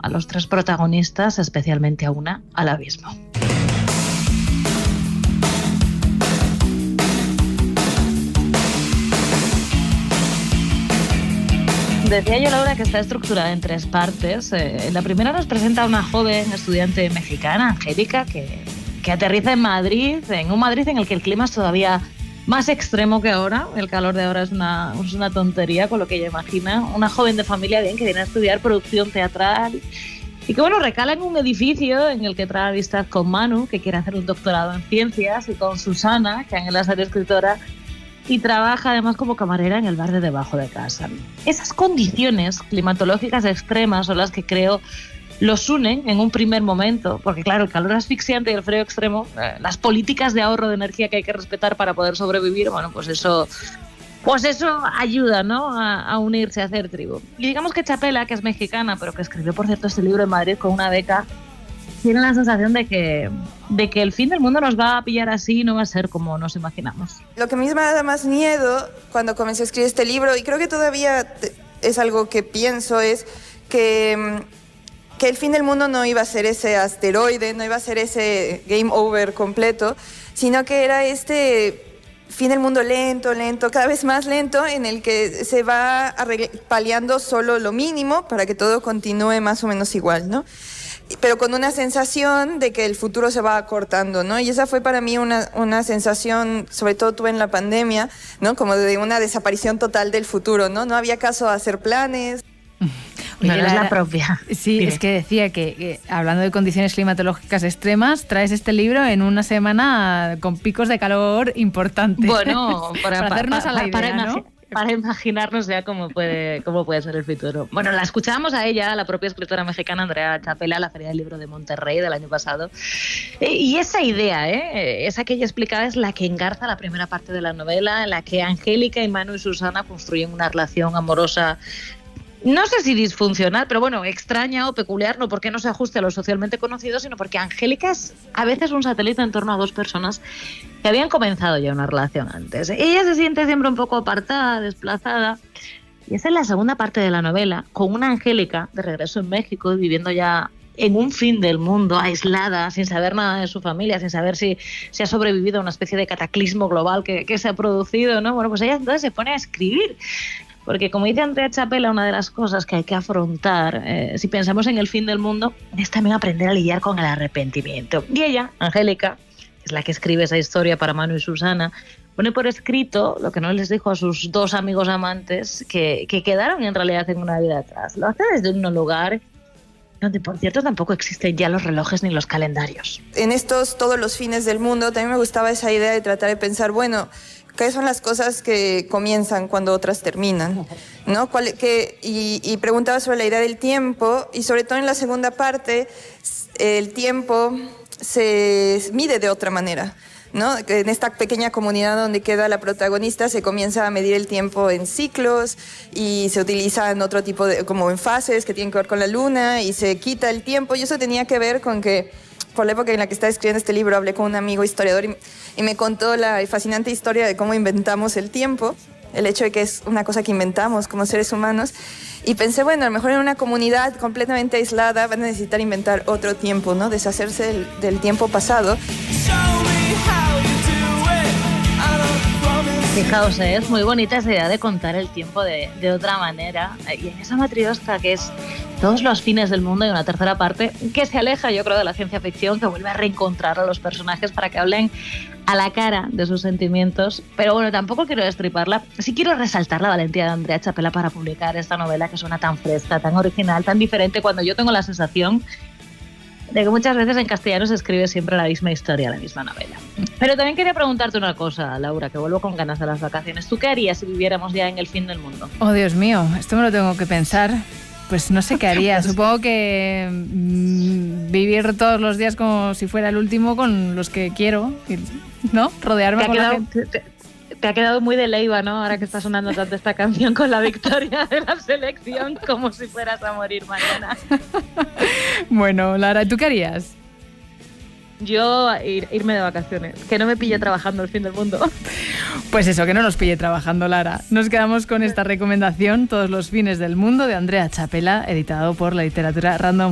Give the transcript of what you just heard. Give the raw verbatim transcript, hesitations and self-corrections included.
a los tres protagonistas, especialmente a una, al abismo. Decía yo, Laura, que está estructurada en tres partes. Eh, la primera nos presenta a una joven estudiante mexicana, Angélica, que, que aterriza en Madrid, en un Madrid en el que el clima es todavía más extremo que ahora. El calor de ahora es una, es una tontería con lo que ella imagina. Una joven de familia bien que viene a estudiar producción teatral y que, bueno, recala en un edificio en el que trae amistad con Manu, que quiere hacer un doctorado en ciencias, y con Susana, que anhela ser escritora y trabaja además como camarera en el bar de debajo de casa. Esas condiciones climatológicas extremas son las que creo los unen en un primer momento, porque claro, el calor asfixiante y el frío extremo, eh, las políticas de ahorro de energía que hay que respetar para poder sobrevivir, bueno, pues eso, pues eso ayuda, ¿no?, a, a unirse, a hacer tribu. Y digamos que Chapela, que es mexicana, pero que escribió, por cierto, este libro en Madrid con una beca, tiene la sensación de que, de que el fin del mundo nos va a pillar así y no va a ser como nos imaginamos. Lo que a mí me da más miedo cuando comencé a escribir este libro, y creo que todavía es algo que pienso, es que, que el fin del mundo no iba a ser ese asteroide, no iba a ser ese game over completo, sino que era este fin del mundo lento, lento, cada vez más lento, en el que se va paliando solo lo mínimo para que todo continúe más o menos igual, ¿no? Pero con una sensación de que el futuro se va acortando, ¿no? Y esa fue para mí una, una sensación, sobre todo tuve en la pandemia, ¿no?, como de una desaparición total del futuro, ¿no? No había caso a hacer planes. Oye, no, no es la propia. Sí, Dime. Es que decía que, que, hablando de condiciones climatológicas extremas, traes este libro en una semana con picos de calor importantes. Bueno, para, para hacernos pa, a la para, idea, para ¿no? Para imaginarnos ya cómo puede, cómo puede ser el futuro. Bueno, la escuchábamos a ella, la propia escritora mexicana Andrea Chapela, a la Feria del Libro de Monterrey del año pasado. Y esa idea, ¿eh? esa que ella explicaba, es la que engarza la primera parte de la novela, en la que Angélica y Manu y Susana construyen una relación amorosa, no sé si disfuncional, pero bueno, extraña o peculiar, no porque no se ajuste a lo socialmente conocido, sino porque Angélica es a veces un satélite en torno a dos personas que habían comenzado ya una relación antes. Ella se siente siempre un poco apartada, desplazada, y esa es la segunda parte de la novela, con una Angélica de regreso en México, viviendo ya en un fin del mundo, aislada, sin saber nada de su familia, sin saber si, si ha sobrevivido a una especie de cataclismo global que, que se ha producido, ¿no? Bueno, pues ella entonces se pone a escribir. Porque, como dice Andrea Chapela, una de las cosas que hay que afrontar, eh, si pensamos en el fin del mundo, es también aprender a lidiar con el arrepentimiento. Y ella, Angélica, que es la que escribe esa historia para Manu y Susana, pone por escrito lo que no les dijo a sus dos amigos amantes, que, que quedaron en realidad en una vida atrás. Lo hace desde un lugar donde, por cierto, tampoco existen ya los relojes ni los calendarios. En estos todos los fines del mundo, también me gustaba esa idea de tratar de pensar, bueno, ¿qué son las cosas que comienzan cuando otras terminan? ¿No? ¿Cuál, qué, y, y preguntaba sobre la idea del tiempo, y sobre todo en la segunda parte, el tiempo se mide de otra manera, ¿no? En esta pequeña comunidad donde queda la protagonista se comienza a medir el tiempo en ciclos y se utilizan otro tipo de, como en fases que tienen que ver con la luna, y se quita el tiempo, y eso tenía que ver con que por la época en la que estaba escribiendo este libro hablé con un amigo historiador y, y me contó la fascinante historia de cómo inventamos el tiempo, el hecho de que es una cosa que inventamos como seres humanos, y pensé, bueno, a lo mejor en una comunidad completamente aislada van a necesitar inventar otro tiempo, ¿no? Deshacerse del, del tiempo pasado. Fijaos, ¿eh? Es muy bonita esa idea de contar el tiempo de, de otra manera. Y en esa matriosca que es todos los fines del mundo, hay una tercera parte que se aleja, yo creo, de la ciencia ficción, que vuelve a reencontrar a los personajes para que hablen a la cara de sus sentimientos. Pero bueno, tampoco quiero destriparla. Sí quiero resaltar la valentía de Andrea Chapela para publicar esta novela que suena tan fresca, tan original, tan diferente, cuando yo tengo la sensación de que muchas veces en castellano se escribe siempre la misma historia, la misma novela. Pero también quería preguntarte una cosa, Laura, que vuelvo con ganas de las vacaciones. ¿Tú qué harías si viviéramos ya en el fin del mundo? Oh, Dios mío, esto me lo tengo que pensar. Pues no sé qué haría. Supongo que mmm, vivir todos los días como si fuera el último con los que quiero, ¿no? Rodearme con la gente. Te, te ha quedado muy de Leiva, ¿no? Ahora que está sonando tanto esta canción con la victoria de la selección, como si fueras a morir mañana. Bueno, Lara, ¿tú qué harías? Yo ir, irme de vacaciones, que no me pille trabajando el fin del mundo. Pues eso, que no nos pille trabajando, Lara. Nos quedamos con esta recomendación, Todos los fines del mundo, de Andrea Chapela, editado por la Literatura Random.